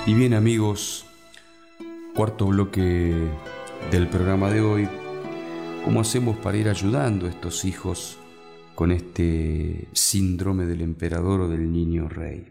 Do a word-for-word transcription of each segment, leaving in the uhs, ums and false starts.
Y bien, amigos, cuarto bloque del programa de hoy. ¿Cómo hacemos para ir ayudando a estos hijos con este síndrome del emperador o del niño rey?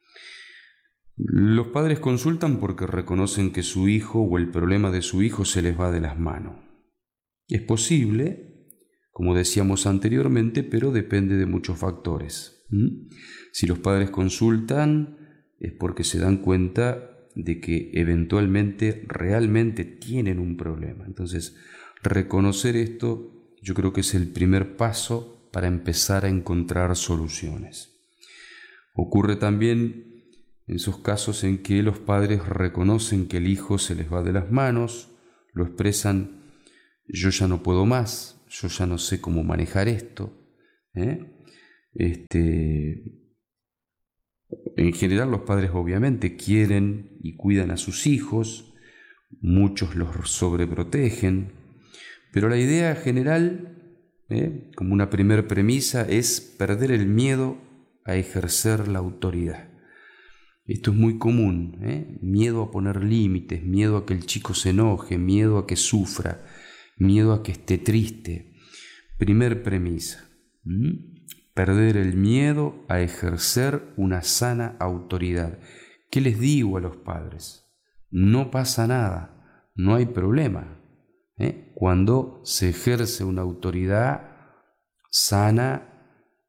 Los padres consultan porque reconocen que su hijo o el problema de su hijo se les va de las manos. Es posible, como decíamos anteriormente, pero depende de muchos factores. ¿Mm? Si los padres consultan es porque se dan cuenta de que eventualmente realmente tienen un problema. Entonces, reconocer esto yo creo que es el primer paso para empezar a encontrar soluciones. Ocurre también en esos casos en que los padres reconocen que el hijo se les va de las manos, lo expresan: yo ya no puedo más, yo ya no sé cómo manejar esto. ¿eh? Este, en general los padres obviamente quieren y cuidan a sus hijos, muchos los sobreprotegen, pero la idea general, ¿eh? como una primer premisa, es perder el miedo a ejercer la autoridad. Esto es muy común, ¿eh? Miedo a poner límites, miedo a que el chico se enoje, miedo a que sufra, miedo a que esté triste. Primer premisa, ¿Mm? perder el miedo a ejercer una sana autoridad. ¿Qué les digo a los padres? No pasa nada, no hay problema. ¿eh? Cuando se ejerce una autoridad sana,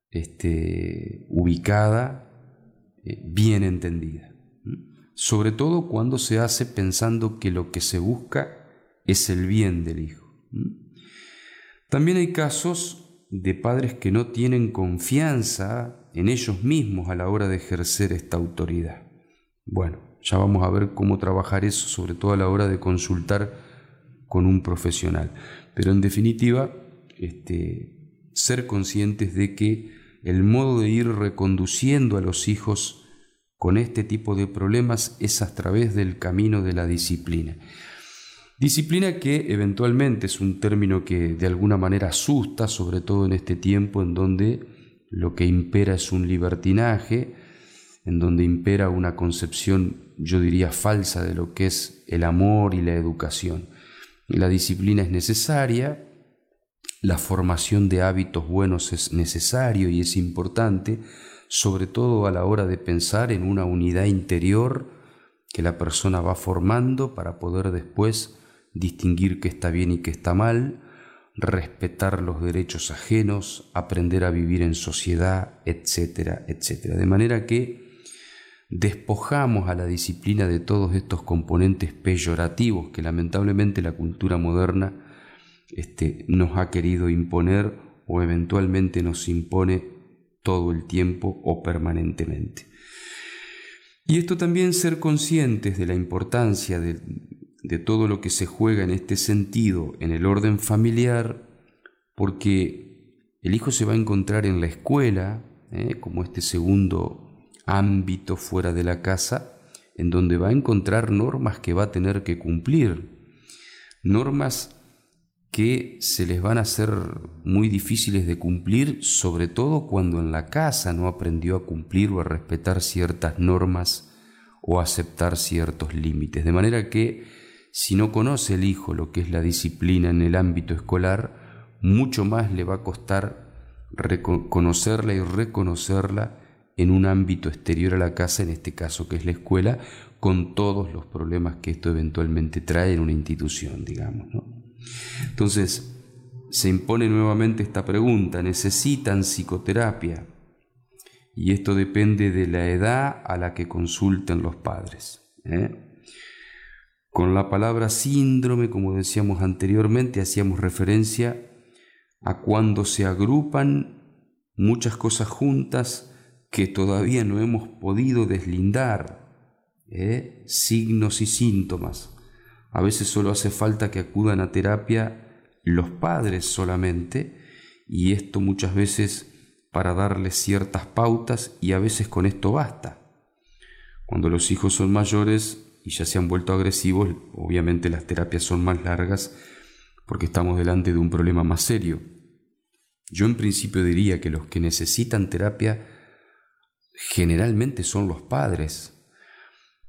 este, ubicada, eh, bien entendida. ¿Mm? Sobre todo cuando se hace pensando que lo que se busca es el bien del hijo. ¿Mm? También hay casos de padres que no tienen confianza en ellos mismos a la hora de ejercer esta autoridad. Bueno, ya vamos a ver cómo trabajar eso, sobre todo a la hora de consultar con un profesional. Pero en definitiva, este, ser conscientes de que el modo de ir reconduciendo a los hijos con este tipo de problemas es a través del camino de la disciplina. Disciplina que eventualmente es un término que de alguna manera asusta, sobre todo en este tiempo en donde lo que impera es un libertinaje, en donde impera una concepción, yo diría, falsa de lo que es el amor y la educación. La disciplina es necesaria, la formación de hábitos buenos es necesario y es importante, sobre todo a la hora de pensar en una unidad interior que la persona va formando para poder después distinguir qué está bien y qué está mal, respetar los derechos ajenos, aprender a vivir en sociedad, etcétera, etcétera. De manera que despojamos a la disciplina de todos estos componentes peyorativos que lamentablemente la cultura moderna este, nos ha querido imponer o eventualmente nos impone todo el tiempo o permanentemente. Y esto también, ser conscientes de la importancia de, de todo lo que se juega en este sentido en el orden familiar, porque el hijo se va a encontrar en la escuela, ¿eh? como este segundo ámbito fuera de la casa, en donde va a encontrar normas que va a tener que cumplir, normas que se les van a hacer muy difíciles de cumplir, sobre todo cuando en la casa no aprendió a cumplir o a respetar ciertas normas o a aceptar ciertos límites. De manera que si no conoce el hijo lo que es la disciplina en el ámbito escolar, mucho más le va a costar conocerla y reconocerla en un ámbito exterior a la casa, en este caso que es la escuela, con todos los problemas que esto eventualmente trae en una institución, digamos, ¿no? Entonces, se impone nuevamente esta pregunta: ¿necesitan psicoterapia? Y esto depende de la edad a la que consulten los padres, ¿eh? Con la palabra síndrome, como decíamos anteriormente, hacíamos referencia a cuando se agrupan muchas cosas juntas que todavía no hemos podido deslindar, ¿eh? signos y síntomas. A veces solo hace falta que acudan a terapia los padres solamente, y esto muchas veces para darles ciertas pautas, y a veces con esto basta. Cuando los hijos son mayores y ya se han vuelto agresivos, obviamente las terapias son más largas porque estamos delante de un problema más serio. Yo en principio diría que los que necesitan terapia generalmente son los padres.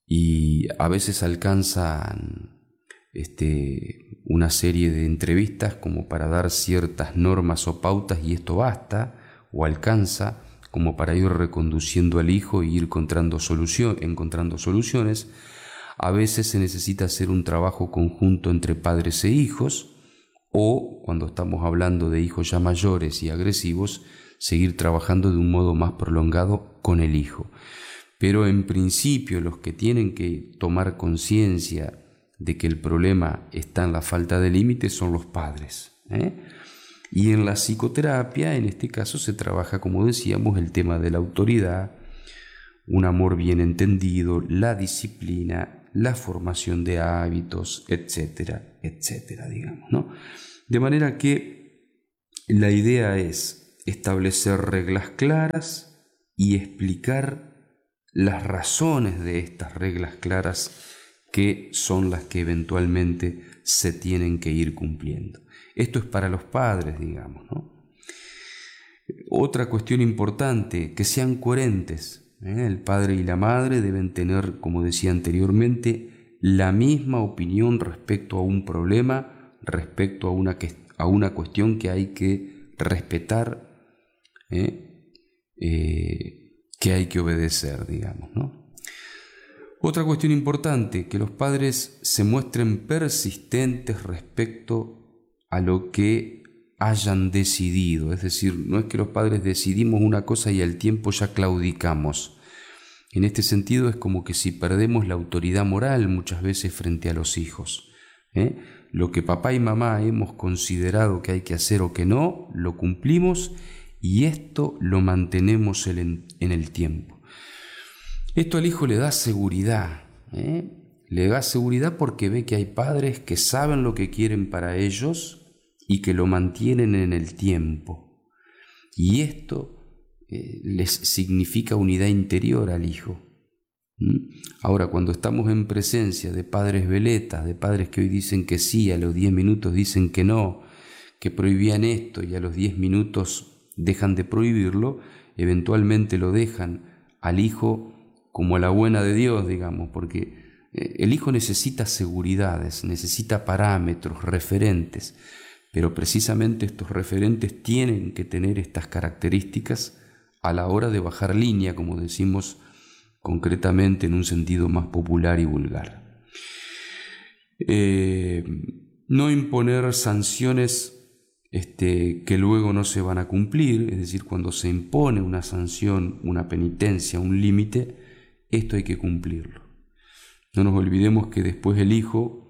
y a veces alcanzan este, una serie de entrevistas como para dar ciertas normas o pautas y esto basta, o alcanza como para ir reconduciendo al hijo e ir encontrando, solución, encontrando soluciones. A veces se necesita hacer un trabajo conjunto entre padres e hijos, o cuando estamos hablando de hijos ya mayores y agresivos, seguir trabajando de un modo más prolongado con el hijo. Pero en principio los que tienen que tomar conciencia de que el problema está en la falta de límites son los padres, ¿eh? Y en la psicoterapia, en este caso, se trabaja, como decíamos, el tema de la autoridad, un amor bien entendido, la disciplina, la formación de hábitos, etcétera, etcétera, digamos, ¿no? De manera que la idea es establecer reglas claras y explicar las razones de estas reglas claras que son las que eventualmente se tienen que ir cumpliendo. Esto es para los padres, digamos, ¿no? Otra cuestión importante, que sean coherentes, ¿eh? El padre y la madre deben tener, como decía anteriormente, la misma opinión respecto a un problema, respecto a una, que, a una cuestión que hay que respetar, ¿eh? Eh, que hay que obedecer, digamos, ¿no? Otra cuestión importante, que los padres se muestren persistentes respecto a lo que hayan decidido. Es decir, no es que los padres decidimos una cosa y al tiempo ya claudicamos. En este sentido es como que si perdemos la autoridad moral muchas veces frente a los hijos, ¿eh? Lo que papá y mamá hemos considerado que hay que hacer o que no, lo cumplimos y esto lo mantenemos en el tiempo. Esto al hijo le da seguridad, ¿eh? Le da seguridad porque ve que hay padres que saben lo que quieren para ellos y que lo mantienen en el tiempo. Y esto eh, les significa unidad interior al hijo. ¿Mm? Ahora, cuando estamos en presencia de padres veletas, de padres que hoy dicen que sí, a los diez minutos dicen que no, que prohibían esto y a los diez minutos dejan de prohibirlo, eventualmente lo dejan al hijo como a la buena de Dios, digamos, porque el hijo necesita seguridades, necesita parámetros, referentes, pero precisamente estos referentes tienen que tener estas características a la hora de bajar línea, como decimos concretamente en un sentido más popular y vulgar. Eh, no imponer sanciones Este, que luego no se van a cumplir, es decir, cuando se impone una sanción, una penitencia, un límite, esto hay que cumplirlo. No nos olvidemos que después el hijo,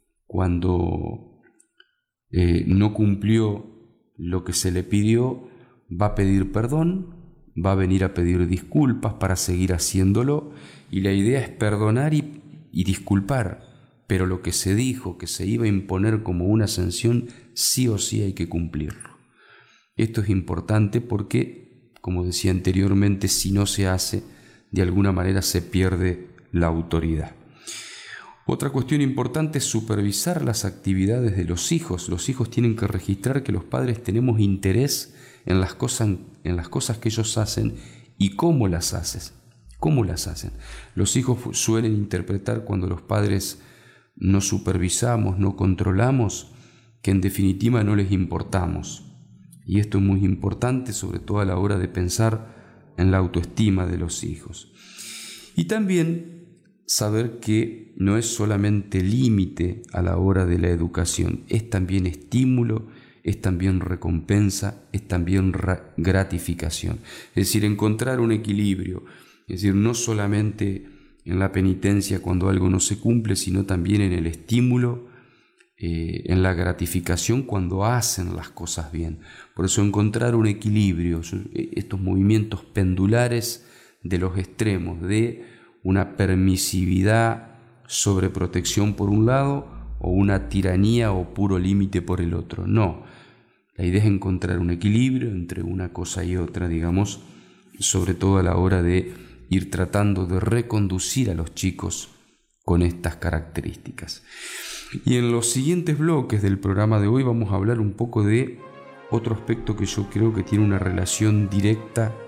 cuando eh, no cumplió lo que se le pidió, va a pedir perdón, va a venir a pedir disculpas para seguir haciéndolo, y la idea es perdonar y, y disculpar. Pero lo que se dijo que se iba a imponer como una sanción, sí o sí hay que cumplirlo. Esto es importante porque, como decía anteriormente, si no se hace, de alguna manera se pierde la autoridad. Otra cuestión importante es supervisar las actividades de los hijos. Los hijos tienen que registrar que los padres tenemos interés en las cosas, en las cosas que ellos hacen y cómo las hacen. ¿Cómo las hacen? Los hijos suelen interpretar cuando los padres no supervisamos, no controlamos, que en definitiva no les importamos. Y esto es muy importante, sobre todo a la hora de pensar en la autoestima de los hijos. Y también saber que no es solamente límite a la hora de la educación, es también estímulo, es también recompensa, es también gratificación. Es decir, encontrar un equilibrio, es decir, no solamente en la penitencia cuando algo no se cumple, sino también en el estímulo, eh, en la gratificación cuando hacen las cosas bien. Por eso encontrar un equilibrio, estos movimientos pendulares de los extremos, de una permisividad sobre protección por un lado o una tiranía o puro límite por el otro. No, la idea es encontrar un equilibrio entre una cosa y otra, digamos, sobre todo a la hora de ir tratando de reconducir a los chicos con estas características. Y en los siguientes bloques del programa de hoy vamos a hablar un poco de otro aspecto que yo creo que tiene una relación directa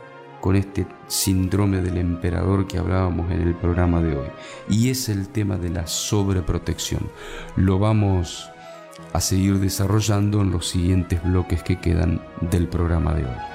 con este síndrome del emperador que hablábamos en el programa de hoy. Y es el tema de la sobreprotección. Lo vamos a seguir desarrollando en los siguientes bloques que quedan del programa de hoy.